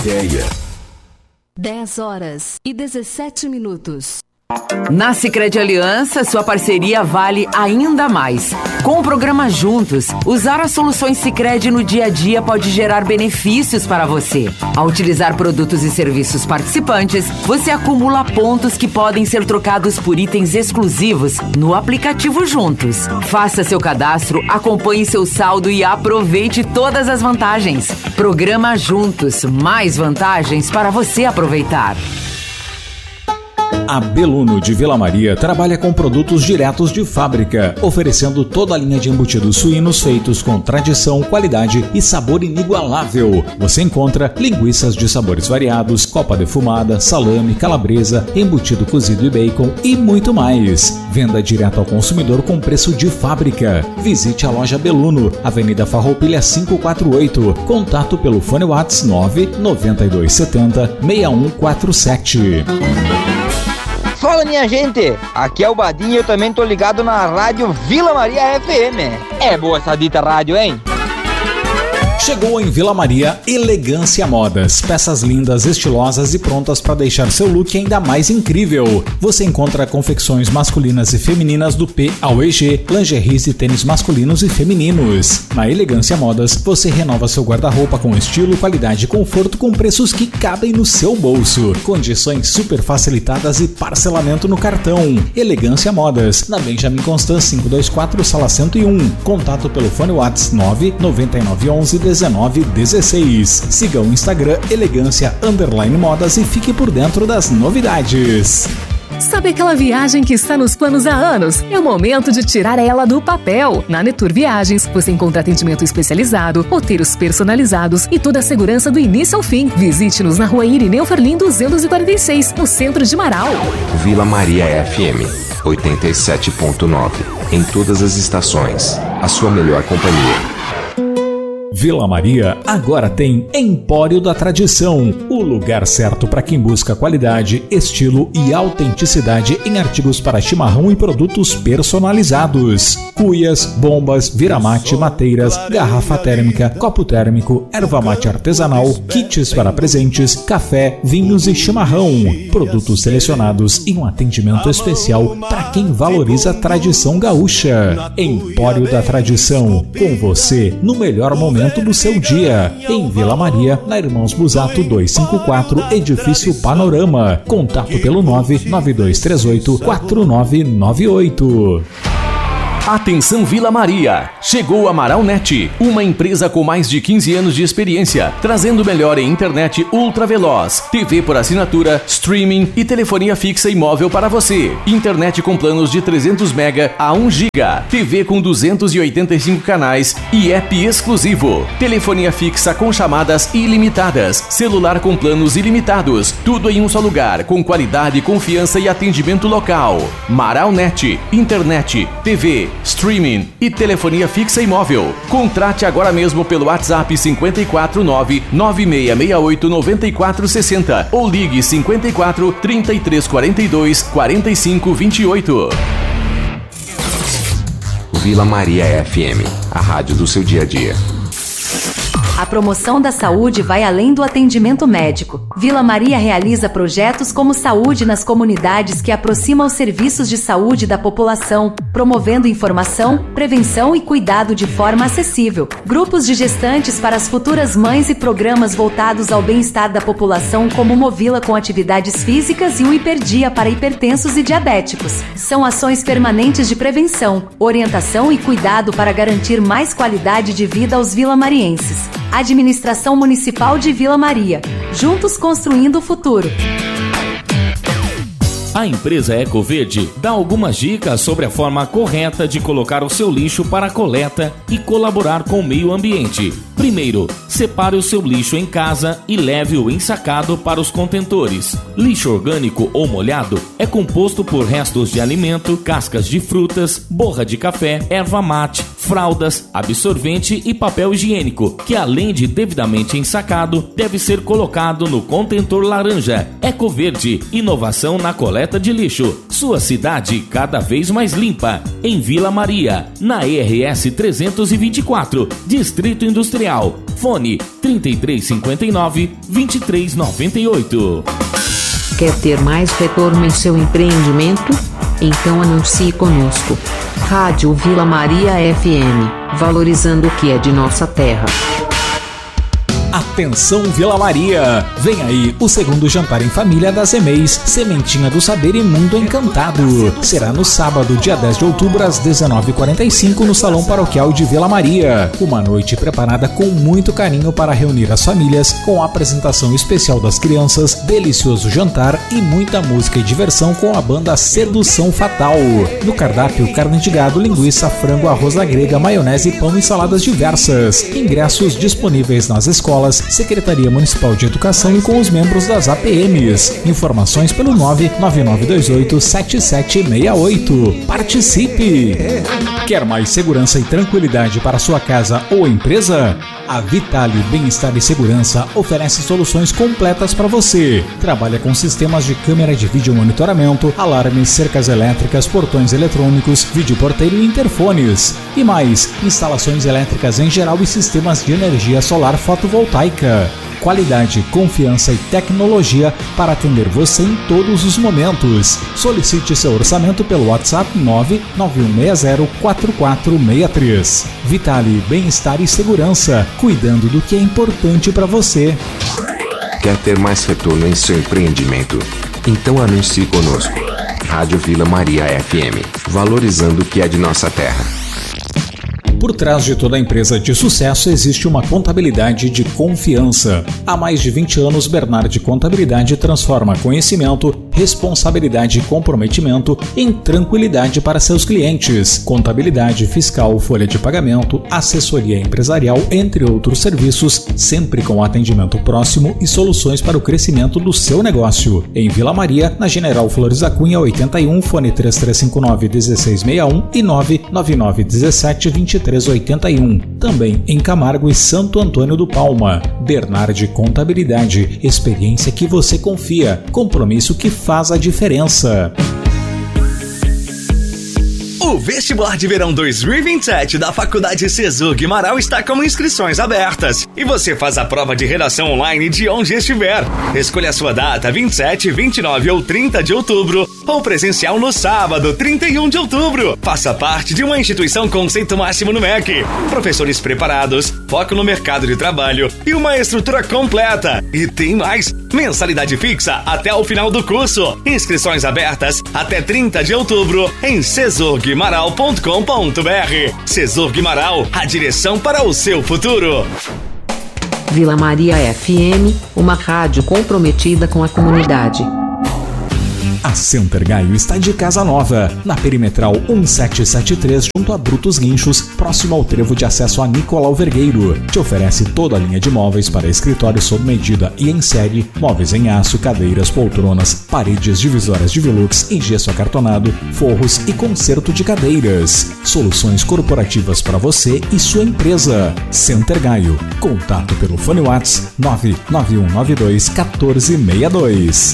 10h17. Na Sicredi Aliança, sua parceria vale ainda mais. Com o programa Juntos, usar as soluções Sicredi no dia a dia pode gerar benefícios para você. Ao utilizar produtos e serviços participantes, você acumula pontos que podem ser trocados por itens exclusivos no aplicativo Juntos. Faça seu cadastro, acompanhe seu saldo e aproveite todas as vantagens. Programa Juntos, mais vantagens para você aproveitar. A Beluno de Vila Maria trabalha com produtos diretos de fábrica, oferecendo toda a linha de embutidos suínos feitos com tradição, qualidade e sabor inigualável. Você encontra linguiças de sabores variados, copa defumada, salame, calabresa, embutido cozido e bacon e muito mais. Venda direto ao consumidor com preço de fábrica. Visite a loja Beluno, Avenida Farroupilha 548. Contato pelo fone WhatsApp 99270 6147. Fala, minha gente, aqui é o Badinho e eu também tô ligado na rádio Vila Maria FM. É boa essa dita rádio, hein? Chegou em Vila Maria Elegância Modas, peças lindas, estilosas e prontas para deixar seu look ainda mais incrível. Você encontra confecções masculinas e femininas do P ao EG, lingeries e tênis masculinos e femininos. Na Elegância Modas, você renova seu guarda-roupa com estilo, qualidade e conforto com preços que cabem no seu bolso. Condições super facilitadas e parcelamento no cartão. Elegância Modas, na Benjamin Constant 524, sala 101. Contato pelo fone WhatsApp 99911 1916. Siga o Instagram Elegância_Modas e fique por dentro das novidades. Sabe aquela viagem que está nos planos há anos? É o momento de tirar ela do papel. Na Netur Viagens, você encontra atendimento especializado, roteiros personalizados e toda a segurança do início ao fim. Visite-nos na Rua Irineu Ferlin 246, no centro de Marau. Vila Maria FM 87.9. Em todas as estações, a sua melhor companhia. Vila Maria agora tem Empório da Tradição, o lugar certo para quem busca qualidade, estilo e autenticidade em artigos para chimarrão e produtos personalizados. Cuias, bombas, viramate, mateiras, garrafa térmica, copo térmico, erva mate artesanal, kits para presentes, café, vinhos e chimarrão. Produtos selecionados e um atendimento especial para quem valoriza a tradição gaúcha. Empório da Tradição, com você no melhor momento do seu dia, em Vila Maria, na Irmãos Busato 254, Edifício Panorama. Contato pelo 99238 4998. Atenção Vila Maria! Chegou a Maraunet, uma empresa com mais de 15 anos de experiência, trazendo o melhor em internet ultra veloz, TV por assinatura, streaming e telefonia fixa e móvel para você. Internet com planos de 300 MB a 1 GB, TV com 285 canais e app exclusivo. Telefonia fixa com chamadas ilimitadas, celular com planos ilimitados, tudo em um só lugar, com qualidade, confiança e atendimento local. Maraunet, internet, TV, streaming e telefonia fixa e móvel. Contrate agora mesmo pelo WhatsApp 549-9668-9460 ou ligue 54 3342 4528. Vila Maria FM, a rádio do seu dia a dia. A promoção da saúde vai além do atendimento médico. Vila Maria realiza projetos como Saúde nas Comunidades que aproximam os serviços de saúde da população, promovendo informação, prevenção e cuidado de forma acessível. Grupos de gestantes para as futuras mães e programas voltados ao bem-estar da população como Movila com atividades físicas e o Hiperdia para hipertensos e diabéticos. São ações permanentes de prevenção, orientação e cuidado para garantir mais qualidade de vida aos vilamarienses. Administração Municipal de Vila Maria. Juntos construindo o futuro. A empresa Ecoverde dá algumas dicas sobre a forma correta de colocar o seu lixo para a coleta e colaborar com o meio ambiente. Primeiro, separe o seu lixo em casa e leve-o ensacado para os contentores. Lixo orgânico ou molhado é composto por restos de alimento, cascas de frutas, borra de café, erva mate, fraldas, absorvente e papel higiênico, que além de devidamente ensacado, deve ser colocado no contentor laranja. Ecoverde, inovação na coleta de lixo. Sua cidade cada vez mais limpa. Em Vila Maria, na RS 324, Distrito Industrial. Fone 3359-2398. Quer ter mais retorno em seu empreendimento? Então anuncie conosco. Rádio Vila Maria FM, valorizando o que é de nossa terra. Atenção Vila Maria! Vem aí o segundo jantar em família das EMEIs, Sementinha do Saber e Mundo Encantado. Será no sábado, dia 10 de outubro, às 19h45, no Salão Paroquial de Vila Maria. Uma noite preparada com muito carinho para reunir as famílias, com a apresentação especial das crianças, delicioso jantar e muita música e diversão com a banda Sedução Fatal. No cardápio, carne de gado, linguiça, frango, arroz à grega, maionese, pão e saladas diversas. Ingressos disponíveis nas escolas, Secretaria Municipal de Educação e com os membros das APMs. Informações pelo 99928-7768. Participe! Quer mais segurança e tranquilidade para sua casa ou empresa? A Vitale Bem-Estar e Segurança oferece soluções completas para você. Trabalha com sistemas de câmera de vídeo monitoramento, alarmes, cercas elétricas, portões eletrônicos, videoporteiro e interfones. E mais, instalações elétricas em geral e sistemas de energia solar fotovoltaica. Qualidade, confiança e tecnologia para atender você em todos os momentos. Solicite seu orçamento pelo WhatsApp 991604463. Vitale Bem-Estar e Segurança, cuidando do que é importante para você. Quer ter mais retorno em seu empreendimento? Então anuncie conosco. Rádio Vila Maria FM, valorizando o que é de nossa terra. Por trás de toda empresa de sucesso existe uma contabilidade de confiança. Há mais de 20 anos, Bernardi Contabilidade transforma conhecimento, responsabilidade e comprometimento em tranquilidade para seus clientes. Contabilidade, fiscal, folha de pagamento, assessoria empresarial, entre outros serviços, sempre com atendimento próximo e soluções para o crescimento do seu negócio. Em Vila Maria, na General Flores da Cunha 81, fone 3359-1661 e 99917-2381. Também em Camargo e Santo Antônio do Palma. Bernardi Contabilidade, experiência que você confia, compromisso que faz a diferença. O vestibular de verão 2027 da Faculdade Cesur Guimarães está com inscrições abertas e você faz a prova de redação online de onde estiver. Escolha a sua data 27, 29 ou 30 de outubro ou presencial no sábado 31 de outubro. Faça parte de uma instituição conceito máximo no MEC, professores preparados, foco no mercado de trabalho e uma estrutura completa. E tem mais, mensalidade fixa até o final do curso. Inscrições abertas até 30 de outubro em cesurguimarães.com.br. Cesur Guimarães, a direção para o seu futuro. Vila Maria FM, uma rádio comprometida com a comunidade. A Center Gaio está de casa nova, na Perimetral 1773, junto a Brutos Guinchos, próximo ao trevo de acesso a Nicolau Vergueiro. Te oferece toda a linha de móveis para escritório sob medida e em série, móveis em aço, cadeiras, poltronas, paredes divisórias de velux em gesso acartonado, forros e conserto de cadeiras. Soluções corporativas para você e sua empresa. Center Gaio. Contato pelo fone WhatsApp 991921462.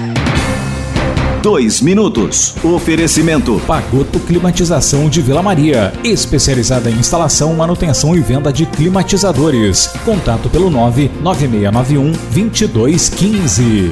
2 minutos. Oferecimento Pagoto Climatização de Vila Maria, especializada em instalação, manutenção e venda de climatizadores. Contato pelo 99691-2215.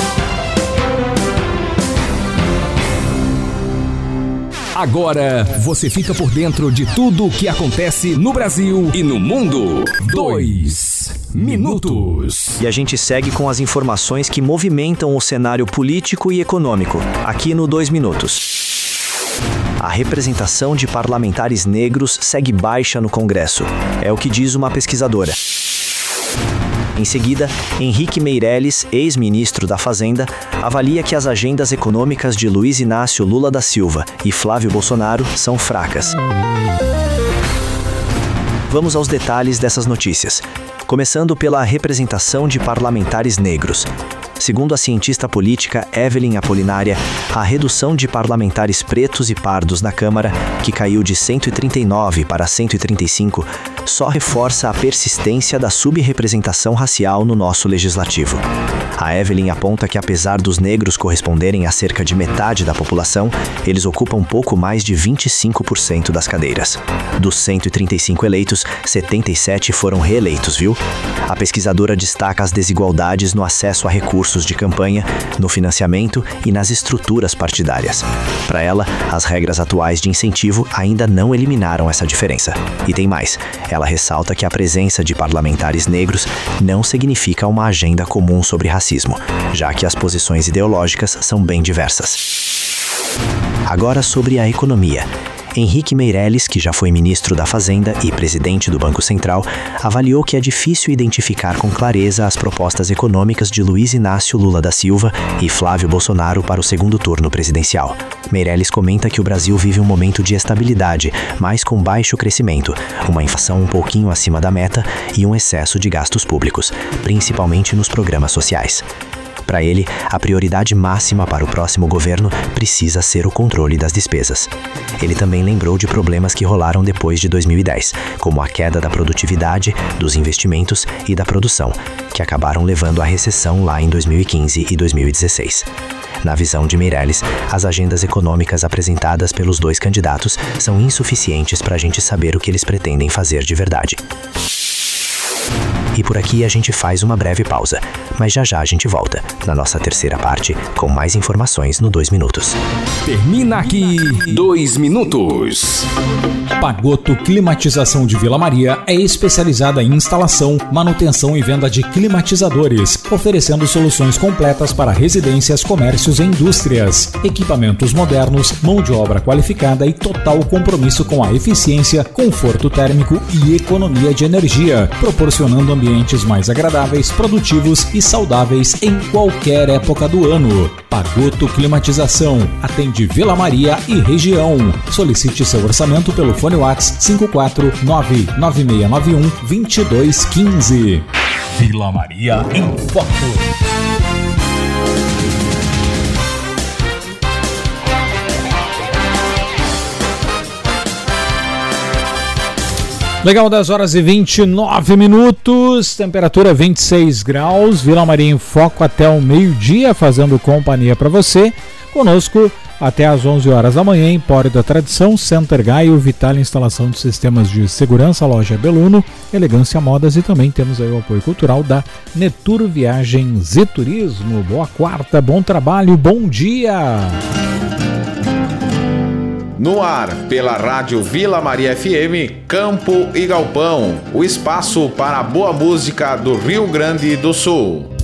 Agora você fica por dentro de tudo o que acontece no Brasil e no mundo. 2 minutos. E a gente segue com as informações que movimentam o cenário político e econômico, aqui no 2 minutos. A representação de parlamentares negros segue baixa no Congresso, é o que diz uma pesquisadora. Em seguida, Henrique Meirelles, ex-ministro da Fazenda, avalia que as agendas econômicas de Luiz Inácio Lula da Silva e Flávio Bolsonaro são fracas. Vamos aos detalhes dessas notícias, começando pela representação de parlamentares negros. Segundo a cientista política Evelyn Apolinária, a redução de parlamentares pretos e pardos na Câmara, que caiu de 139 para 135, só reforça a persistência da subrepresentação racial no nosso legislativo. A Evelyn aponta que apesar dos negros corresponderem a cerca de metade da população, eles ocupam pouco mais de 25% das cadeiras. Dos 135 eleitos, 77 foram reeleitos, viu? A pesquisadora destaca as desigualdades no acesso a recursos de campanha, no financiamento e nas estruturas partidárias. Para ela, as regras atuais de incentivo ainda não eliminaram essa diferença. E tem mais, ela ressalta que a presença de parlamentares negros não significa uma agenda comum sobre racismo, já que as posições ideológicas são bem diversas. Agora sobre a economia. Henrique Meirelles, que já foi ministro da Fazenda e presidente do Banco Central, avaliou que é difícil identificar com clareza as propostas econômicas de Luiz Inácio Lula da Silva e Flávio Bolsonaro para o segundo turno presidencial. Meirelles comenta que o Brasil vive um momento de estabilidade, mas com baixo crescimento, uma inflação um pouquinho acima da meta e um excesso de gastos públicos, principalmente nos programas sociais. Para ele, a prioridade máxima para o próximo governo precisa ser o controle das despesas. Ele também lembrou de problemas que rolaram depois de 2010, como a queda da produtividade, dos investimentos e da produção, que acabaram levando à recessão lá em 2015 e 2016. Na visão de Meirelles, as agendas econômicas apresentadas pelos dois candidatos são insuficientes para a gente saber o que eles pretendem fazer de verdade. E por aqui a gente faz uma breve pausa, mas já a gente volta, na nossa terceira parte, com mais informações no 2 Minutos. Termina aqui 2 Minutos. Pagoto Climatização de Vila Maria é especializada em instalação, manutenção e venda de climatizadores, oferecendo soluções completas para residências, comércios e indústrias. Equipamentos modernos, mão de obra qualificada e total compromisso com a eficiência, conforto térmico e economia de energia, proporcionando ambientes mais agradáveis, produtivos e saudáveis em qualquer época do ano. Pagoto Climatização atende Vila Maria e região. Solicite seu orçamento pelo fone WhatsApp 549-9691-2215. Vila Maria em Foco. Legal, 10 horas e 29 minutos, temperatura 26 graus, Vila Maria em Foco até o meio-dia, fazendo companhia para você. Conosco até às 11 horas da manhã, Empório da Tradição, Center Gaio, Vital Instalação de Sistemas de Segurança, Loja Beluno, Elegância Modas e também temos aí o apoio cultural da Netur Viagens e Turismo. Boa quarta, bom trabalho, bom dia! No ar, pela Rádio Vila Maria FM, Campo e Galpão, o espaço para a boa música do Rio Grande do Sul.